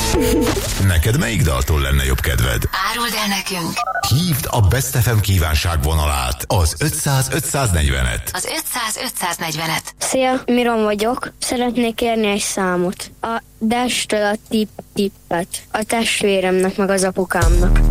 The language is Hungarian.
Neked melyik daltól lenne jobb kedved? Áruld el nekünk. Hívd a Best FM kívánságvonalát, az 500-540-et. Az 500-540-et. Szia, Miron vagyok. Szeretnék kérni egy számot. A Destől a Tipp-Tippet. A testvéremnek meg az apukámnak.